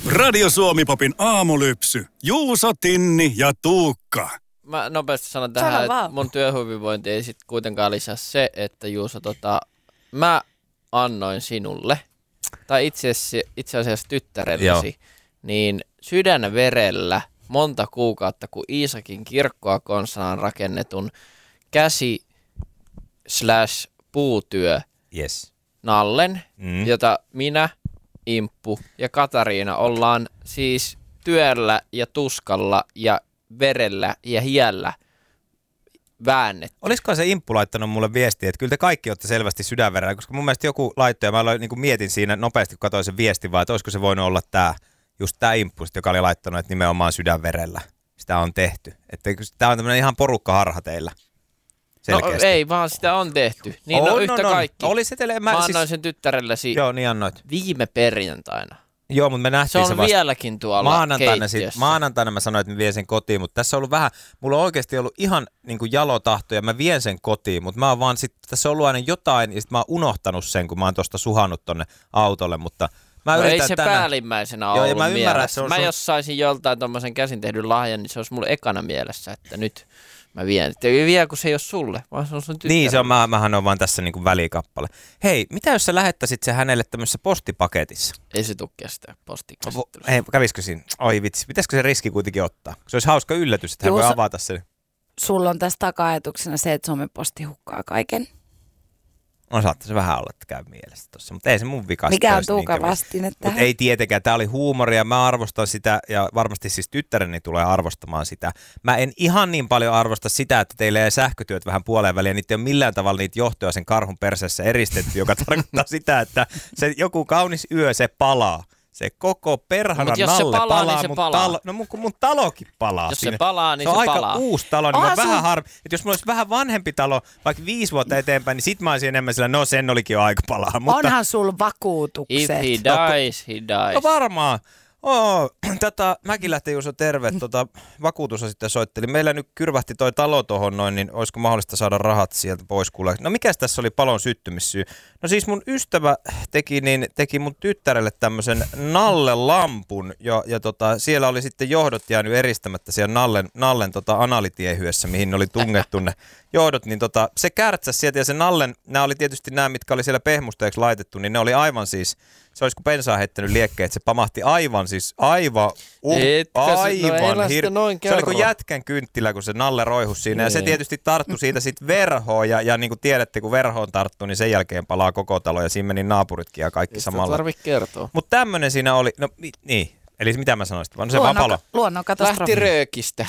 Radio Suomi-popin aamulypsy. Juuso, Tinni ja Tuukka. Mä nopeasti sanon tähän, että mun työhyvinvointi ei sit kuitenkaan lisää se, että Juuso, mä annoin sinulle, tai itse asiassa tyttärellesi, niin sydänverellä monta kuukautta, kun Iisakin kirkkoa konsaan rakennetun käsi/puutyö nallen, jota minä, Imppu ja Katariina ollaan siis työllä ja tuskalla ja verellä ja hiellä väännetty. Olisiko se Imppu laittanut mulle viestiä, että kyllä te kaikki olette selvästi sydänverellä, koska mun mielestä joku laittoi, ja mä niin mietin siinä nopeasti, kun katsoin sen viestin, vaan että olisiko se voinut olla just tämä Imppu, joka oli laittanut, että nimenomaan sydänverellä sitä on tehty. Että tämä on tämmöinen ihan porukkaharha teillä. Selkeästi. No ei, vaan sitä on tehty. Niin yhtä kaikki. Oli se mä annoin sen tyttärellesi viime perjantaina. Joo, mutta me nähtiin se on vieläkin tuolla keittiössä. Maanantaina mä sanoin, että mä vien sen kotiin, mutta tässä on ollut vähän, mulla on oikeasti ollut ihan niin kuin jalotahto ja mä vien sen kotiin, mutta mä oon vaan tässä on ollut aina jotain ja sit mä oon unohtanut sen, kun mä oon tosta suhannut tonne autolle, mutta mä ei se päällimmäisenä ollut mielessä. Mä jos saisin joltain tommosen käsin tehdyn lahjan, niin se olisi mulle ekana mielessä, että nyt mä vien. Ei vie, kun se ei ole sulle, vaan se on sun tyttärelle. Niin, se on, mähän on vaan tässä niinku välikappale. Hei, mitä jos sä lähettäisit se hänelle tämmöisessä postipaketissa? Ei se tukea sitä postikäsittelyssä. Hei, kävisikö siinä? Oi vitsi, pitäisikö se riski kuitenkin ottaa? Se olisi hauska yllätys, että hän voi avata sen. Sulla on tässä taka-ajatuksena se, että Suomen Posti hukkaa kaiken. No saattaa se vähän olla, että käy mielestä tuossa, mutta ei se mun vika. Mikä on Tuukan vastine tähän? Ei tietenkään, tämä oli huumoria, mä arvostan sitä ja varmasti siis tyttäreni tulee arvostamaan sitä. Mä en ihan niin paljon arvosta sitä, että teillä ei sähkötyöt vähän puoleen väliin, niitä ei ole millään tavalla niitä johtoja sen karhun perseessä eristetty, joka tarkoittaa sitä, että se joku kaunis yö se palaa. Se koko perhana nalle palaa, niin se palaa. Mun talokin palaa. Jos se palaa, niin se palaa. Se on aika uusi talo, niin vähän harmi. Että jos mulla olisi vähän vanhempi talo, vaikka 5 vuotta eteenpäin, niin sit mä olisin enemmän sillä, no sen olikin jo aika palaa. Mutta onhan sul vakuutukset. If he dies, he dies. No varmaan. Mäkin lähti Juuso terve. Vakuutus sitten soitteli. Meillä nyt kyrvähti toi talo tohon noin, niin olisiko mahdollista saada rahat sieltä pois kuule. No mikäs tässä oli palon syttymissyy? No siis mun ystävä teki mun tyttärelle tämmöisen Nalle-lampun ja siellä oli sitten johdot jäänyt eristämättä siellä Nallen analitiehyessä, mihin oli tungettu ne johdot, niin se kärtsäsi sieltä ja se Nallen, nämä oli tietysti nämä, mitkä oli siellä pehmusteeksi laitettu, niin ne oli aivan siis, se olisi kuin bensaa heittänyt liekkeen, että se pamahti aivan se oli kuin jätkän kynttilä, kun se Nalle roihus siinä, ja se tietysti tarttui siitä sitten verhoon, ja niin kuin tiedätte, kun verhoon tarttuu, niin sen jälkeen palaa koko talo, ja siinä meni naapuritkin ja kaikki samalla. Ei tarvitse kertoa. Mutta tämmöinen siinä oli, no niin, eli mitä mä sanoisin, vaan se vaan palo. Luonnon katastrofi. Lähti röökistä.